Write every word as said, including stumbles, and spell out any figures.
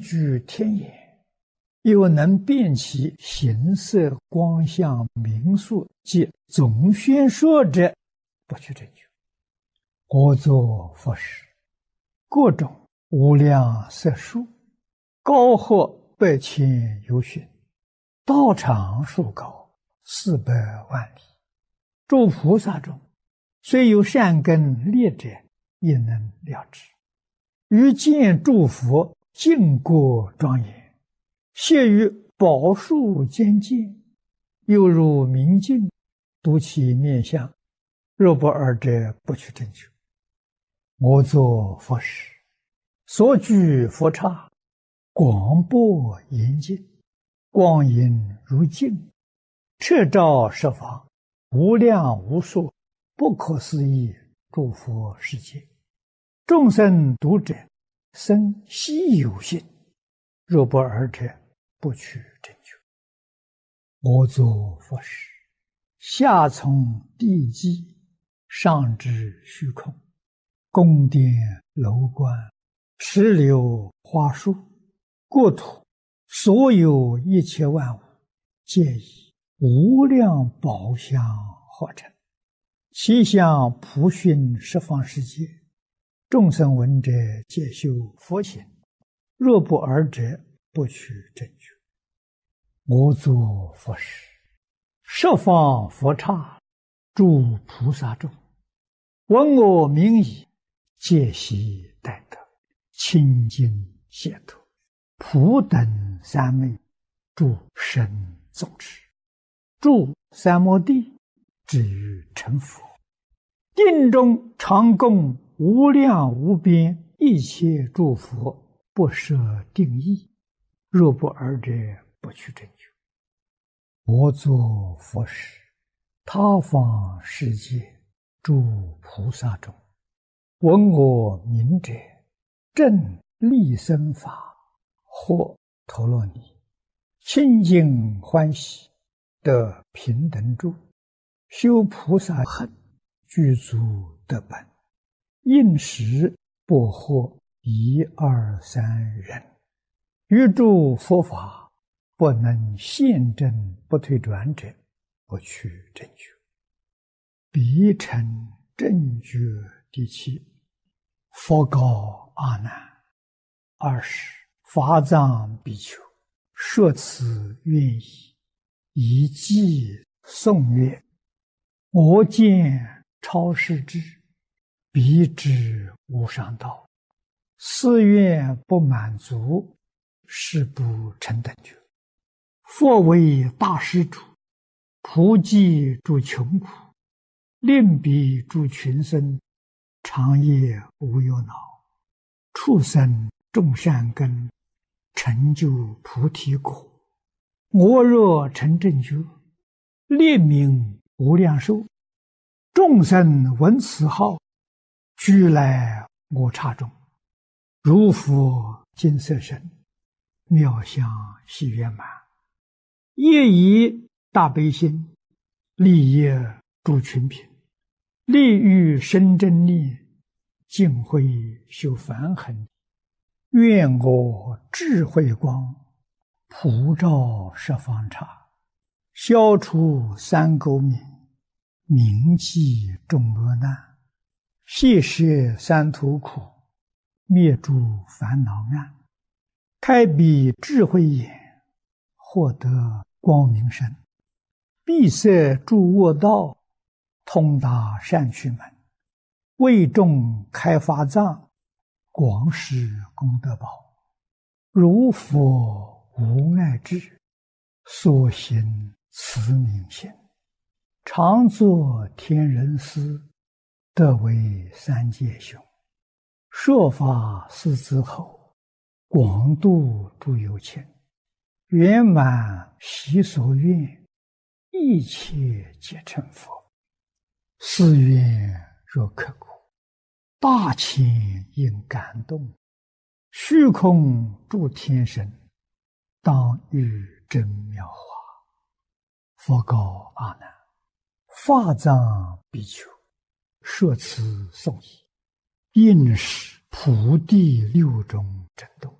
居天眼，又能辨其形色光相名数及总宣说者，不去证据。我作佛时，各种无量色数，高或百千由旬，道场数高四百万里。诸菩萨中，虽有善根劣者，也能了知。于见诸佛净国庄严，谢于宝树间见，犹如明镜，睹其面相。若不尔者，不去证据。我作佛时，所居佛刹，广博严净，光影如镜，彻照十方，无量无数，不可思议诸佛世界。众生读者，生希有信。若不尔者，不去证据。我作佛时，下从地基，上至虚空，宫殿楼观，石榴花树，国土，所有一切万物，皆以无量宝相合成，其相普熏十方世界。众生闻者，皆修佛行。若不尔者，不取证据。我作佛时，十方佛刹，诸菩萨众，闻我名已，皆悉待得，清净解脱，普等三昧，诸神众持，住三摩地，至于成佛。定中常供无量无边一切诸佛，不设定义。若不尔者，不去证据。我作佛时，他方世界诸菩萨中，闻我名者，正利生法，或陀罗尼，清净欢喜，得平等住，修菩萨行，具足得本。应时不获一二三人，于诸佛法不能现证不退转者，不去证据。彼成正觉第七。佛告阿难：二十法藏比丘，说此愿意，以偈颂曰：我见超世智，彼知无上道，誓愿不满足，是不成等觉。佛为大施主，普济诸穷苦，令彼诸群生，长夜无忧恼，畜生种善根，成就菩提果。我若成正觉，列名无量寿，众生闻此号，俱来我刹中，如佛金色身，妙相喜圆满，业以大悲心，利益诸群品，利欲生真念，尽慧修梵行。愿我智慧光，普照十方刹，消除三垢冥，铭记众恶难，悉摄三途苦，灭诸烦恼暗，开彼智慧眼，获得光明身，闭塞诸恶道，通达善趣门，为众开法藏，广施功德宝。如佛无碍智，所行慈悯心，常作天人师，得为三界雄。说法四之后，广度诸有情，圆满其所愿，一切皆成佛。誓愿若刻骨，大千应感动，虚空诸天神，当遇真妙法。佛告阿难：法藏比丘，说此颂已，应是普地六种震动，